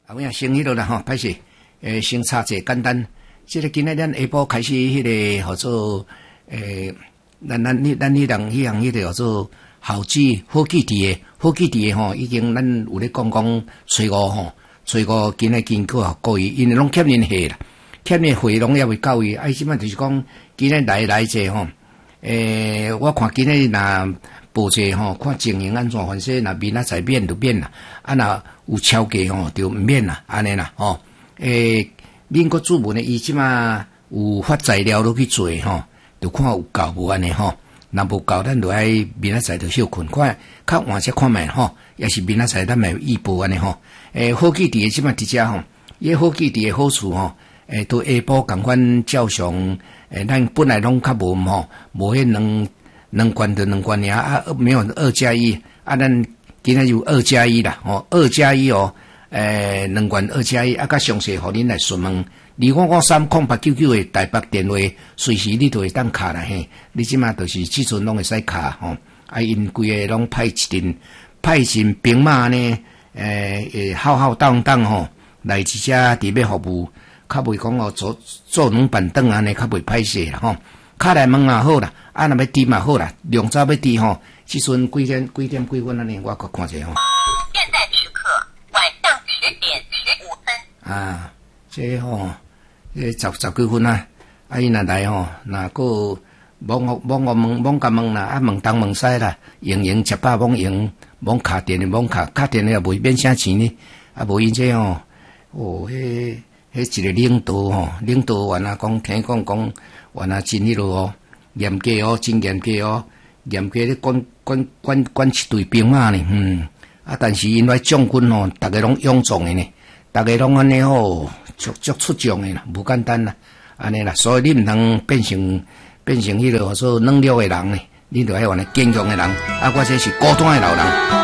后影先迄落啦吼，歹势，先插者简单。即个今仔咱下晡开始迄个号做咱迄项迄个号做好记好记伫诶吼，已经咱有咧讲初五吼，初五今仔经过各位，因为拢欠恁货啦，欠恁货拢也未到位。即摆就是讲今仔来者吼，我看今仔若报者吼，看情形安怎，反正若面仔免就免啦，若有超价吼就毋免啦，安尼啦吼。民国主文诶，伊即马有发材料落去做吼，就看有够无安尼吼。若无够，咱就爱明仔载就休困，看较晚些看觅吼，也是明仔载咱咪预报安尼吼。好记伫诶即马伫遮吼，伊好记伫诶好处吼，都下晡共款照常，咱本来拢较无吼，无迄两关就两关尔没有2+1，咱今仔有2+1啦，吼2+1哦。两关2+1，较详细，互恁来询问。25530899的台北电话，随时你都会当卡啦嘿。你即马就是即阵拢会使卡吼，因规个拢派一阵兵马呢，浩浩荡荡吼，来即遮伫要服务，较袂讲哦坐两板凳安尼，较袂歹势啦吼。卡来问也好啦，若要滴嘛好啦，量早要滴吼，即阵几点安尼，我看者吼。 现在时刻晚上10点15分。 啊，这吼，十几分啊！伊若来吼，若个罔甲问啦，问东问西啦，用吃饱罔用，罔卡电的罔卡电的也袂免啥钱呢，无因这吼，迄一个领导吼，领导原来讲听讲原来真迄落哦，严格哦，真严格哦，严格咧管一队兵马呢，但是因为将军吼，逐个拢勇壮的呢。大家拢安尼吼，足出众诶啦，无简单啦，安尼啦，所以你毋通变成迄个说软弱诶人呢，你着爱换个坚强诶人，我这是孤单诶老人。